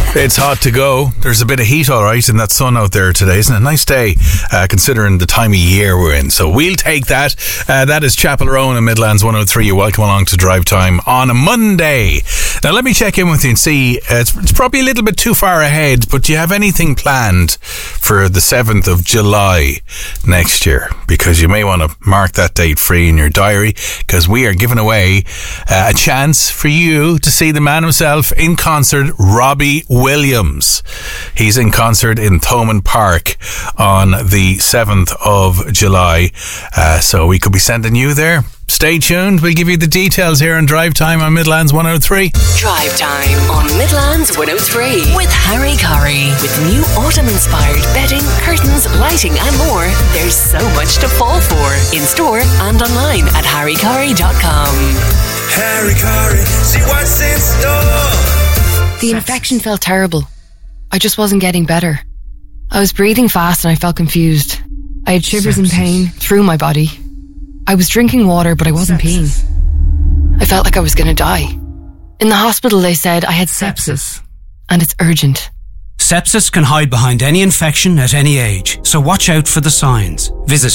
It's hot to go. There's a bit of heat, all right, in that sun out there today. Isn't it a nice day, considering the time of year we're in? So we'll take that. That is Chapel Roan in Midlands 103. You're welcome along to Drive Time on a Monday. Now, let me check in with you and see. It's probably a little bit too far ahead, but do you have anything planned for the 7th of July next year? Because you may want to mark that date free in your diary, because we are giving away a chance for you to see the man himself in concert, Robbie Williams. He's in concert in Thomond Park on the 7th of July. So we could be sending you there. Stay tuned. We'll give you the details here on Drive Time on Midlands 103. Drive Time on Midlands 103 with Harry Curry. With new autumn-inspired bedding, curtains, lighting and more, there's so much to fall for. In store and online at harrycurry.com. Harry Curry, see what's in store. The infection felt terrible. I just wasn't getting better. I was breathing fast and I felt confused. I had shivers and pain through my body. I was drinking water, but I wasn't peeing. I felt like I was going to die. In the hospital, they said I had sepsis, and it's urgent. Sepsis can hide behind any infection at any age, so watch out for the signs. Visit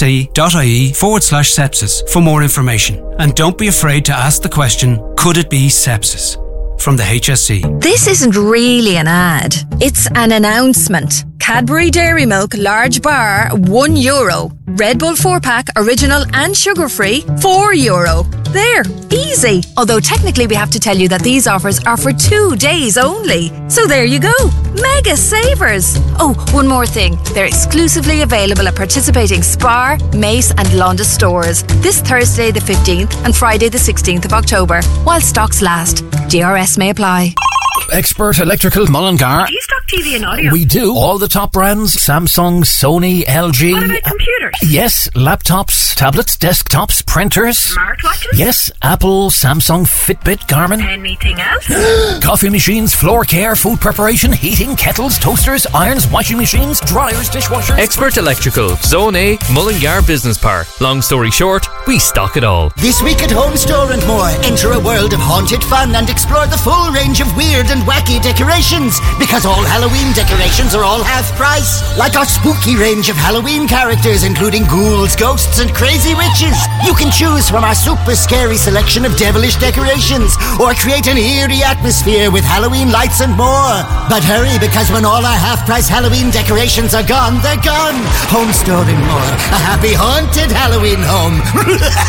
hse.ie/sepsis for more information. And don't be afraid to ask the question, could it be sepsis? From the HSE. This isn't really an ad. It's an announcement. Cadbury Dairy Milk large bar, €1. Red Bull 4-pack, original and sugar-free, €4. There, easy. Although technically we have to tell you that these offers are for 2 days only. So there you go. Mega savers. Oh, one more thing. They're exclusively available at participating Spar, Mace and Londa stores this Thursday the 15th and Friday the 16th of October, while stocks last. DRS may apply. Expert Electrical Mullingar. Do you stock TV and audio? We do. All the top brands. Samsung, Sony, LG. What about computers? Yes. Laptops, tablets, desktops, printers. Smartwatches? Yes. Apple, Samsung, Fitbit, Garmin. Anything else? Coffee machines, floor care, food preparation, heating, kettles, toasters, irons, washing machines, dryers, dishwashers. Expert Electrical. Zone A, Mullingar Business Park. Long story short, we stock it all. This week at Home Store and More, enter a world of haunted fun and explore the full range of weird and wacky decorations, because all Halloween decorations are all half price. Like our spooky range of Halloween characters, including ghouls, ghosts and crazy witches. You can choose from our super scary selection of devilish decorations, or create an eerie atmosphere with Halloween lights and more. But hurry, because when all our half price Halloween decorations are gone, they're gone. Home Store and More, a happy haunted Halloween home.